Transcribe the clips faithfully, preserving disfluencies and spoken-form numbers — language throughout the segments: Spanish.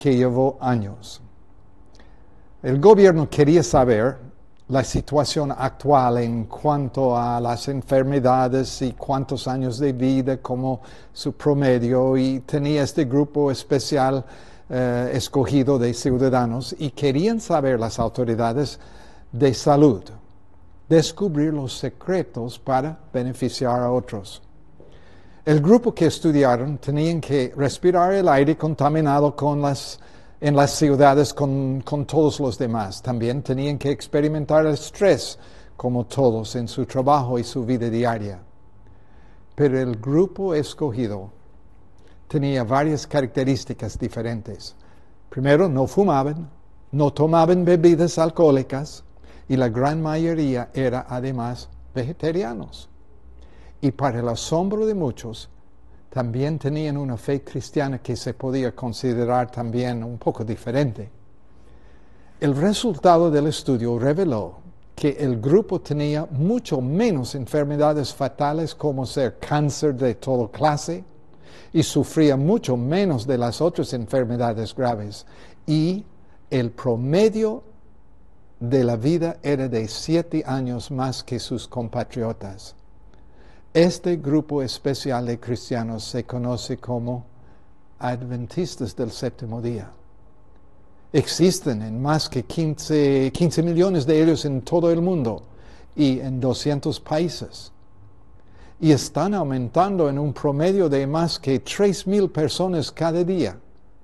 que llevó años. El gobierno quería saber la situación actual en cuanto a las enfermedades y cuántos años de vida como su promedio, y tenía este grupo especial eh, escogido de ciudadanos, y querían saber las autoridades de salud, descubrir los secretos para beneficiar a otros. El grupo que estudiaron tenían que respirar el aire contaminado con las, en las ciudades con, con todos los demás. También tenían que experimentar el estrés como todos en su trabajo y su vida diaria. Pero el grupo escogido tenía varias características diferentes. Primero, no fumaban, no tomaban bebidas alcohólicas, y la gran mayoría era además vegetarianos. Y para el asombro de muchos, también tenían una fe cristiana que se podía considerar también un poco diferente. El resultado del estudio reveló que el grupo tenía mucho menos enfermedades fatales como ser cáncer de toda clase, y sufría mucho menos de las otras enfermedades graves, y el promedio de la vida era de siete años más que sus compatriotas. Este grupo especial de cristianos se conoce como adventistas del séptimo día. Existen en más que quince, quince millones de ellos en todo el mundo y en doscientos países. Y están aumentando en un promedio de más que tres mil personas cada día.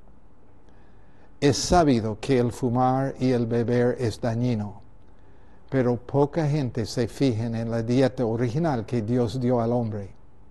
Es sabido que el fumar y el beber es dañino, pero poca gente se fija en la dieta original que Dios dio al hombre.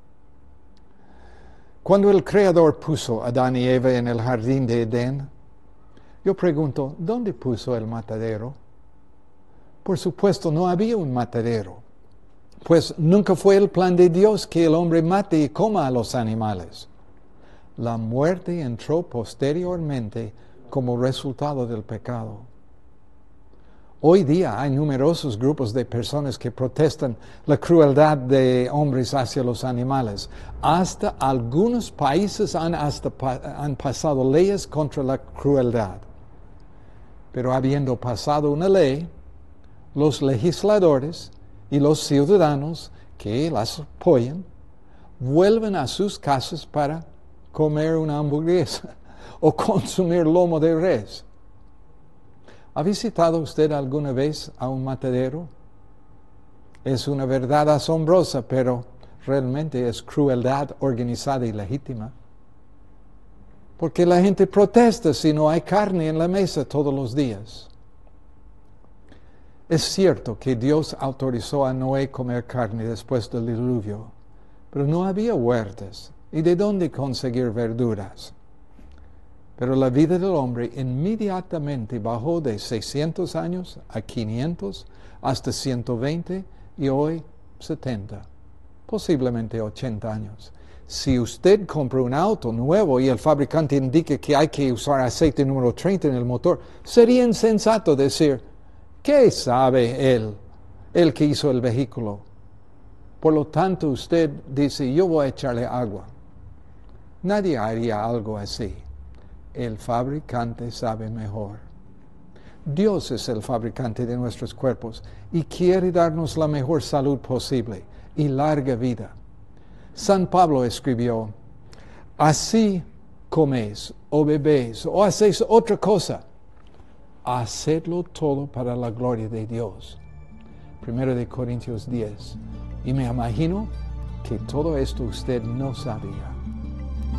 Cuando el Creador puso a Adán y Eva en el jardín de Edén, yo pregunto, ¿dónde puso el matadero? Por supuesto, no había un matadero, pues nunca fue el plan de Dios que el hombre mate y coma a los animales. La muerte entró posteriormente como resultado del pecado. Hoy día hay numerosos grupos de personas que protestan la crueldad de hombres hacia los animales. Hasta algunos países han, hasta pa- han pasado leyes contra la crueldad. Pero habiendo pasado una ley, los legisladores y los ciudadanos que las apoyan vuelven a sus casas para comer una hamburguesa o consumir lomo de res. ¿Ha visitado usted alguna vez a un matadero? Es una verdad asombrosa, pero realmente es crueldad organizada y legítima. Porque la gente protesta si no hay carne en la mesa todos los días. Es cierto que Dios autorizó a Noé comer carne después del diluvio, pero no había huertas. ¿Y de dónde conseguir verduras? Pero la vida del hombre inmediatamente bajó de seiscientos años a quinientos, hasta ciento veinte y hoy setenta, posiblemente ochenta años. Si usted compra un auto nuevo y el fabricante indica que hay que usar aceite número treinta en el motor, sería insensato decir, ¿qué sabe él, el que hizo el vehículo? Por lo tanto, usted dice, yo voy a echarle agua. Nadie haría algo así. El fabricante sabe mejor. Dios es el fabricante de nuestros cuerpos y quiere darnos la mejor salud posible y larga vida. San Pablo escribió, así coméis o bebéis o hacéis otra cosa, hacedlo todo para la gloria de Dios. Primero de Corintios diez. Y me imagino que todo esto usted no sabía.